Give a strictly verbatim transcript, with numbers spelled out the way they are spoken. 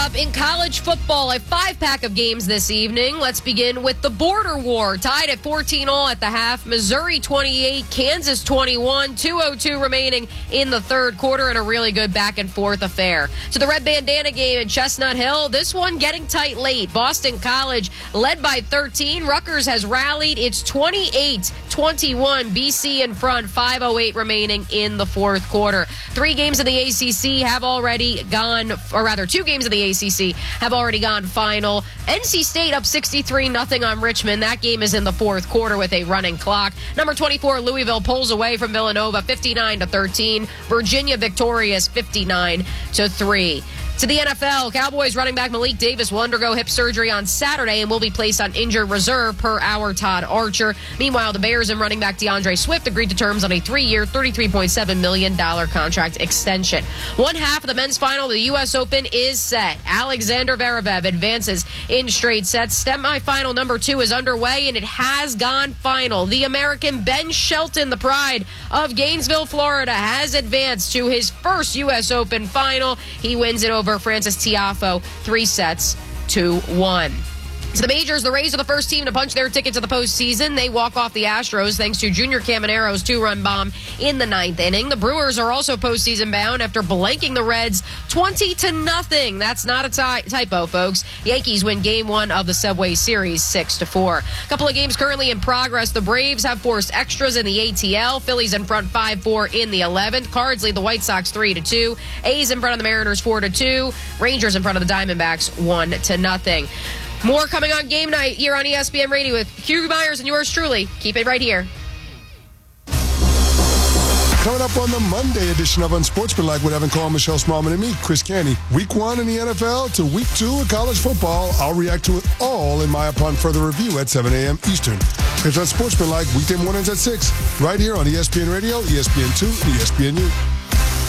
up in college football, a five-pack of games this evening. Let's begin with the border war. Tied at fourteen all at the half. Missouri twenty-eight, Kansas twenty-one. two oh two remaining in the third quarter, and a really good back-and-forth affair. To the red bandana game in Chestnut Hill, this one getting tight late. Boston College led by thirteen. Rutgers has rallied. It's twenty-eight twenty-one. B C in front, five oh eight remaining in the fourth quarter. Three games of the A C C have already gone, or rather two games of the A C C have already gone final. N C State up sixty-three nothing on Richmond. That game is in the fourth quarter with a running clock. Number twenty-four, Louisville pulls away from Villanova fifty-nine to thirteen. Virginia victorious fifty-nine to three. To the N F L, Cowboys running back Malik Davis will undergo hip surgery on Saturday and will be placed on injured reserve per our Todd Archer. Meanwhile, the Bears and running back DeAndre Swift agreed to terms on a three-year, thirty-three point seven million dollars contract extension. One half of the men's final of the U S Open is set. Alexander Zverev advances in straight sets. Semifinal number two is underway, and it has gone final. The American Ben Shelton, the pride of Gainesville, Florida, has advanced to his first U S Open final. He wins it over Francis Tiafoe, three sets to one. So the Majors, the Rays are the first team to punch their ticket to the postseason. They walk off the Astros thanks to Junior Camanero's two-run bomb in the ninth inning. The Brewers are also postseason bound after blanking the Reds twenty to nothing. That's not a ty- typo, folks. Yankees win game one of the Subway Series six to four. A couple of games currently in progress. The Braves have forced extras in the A T L. Phillies in front five four in the eleventh. Cards lead the White Sox three to two. A's in front of the Mariners four to two. Rangers in front of the Diamondbacks one to nothing. More coming on game night here on E S P N Radio with Hugh Myers and yours truly. Keep it right here. Coming up on the Monday edition of Unsportsmanlike with Evan Cole, Michelle Smallman, and me, Chris Canty. Week one in the N F L to week two in college football. I'll react to it all in my upon further review at seven a.m. Eastern. It's Unsportsmanlike, weekday mornings at six, right here on E S P N Radio, E S P N two, and E S P N U.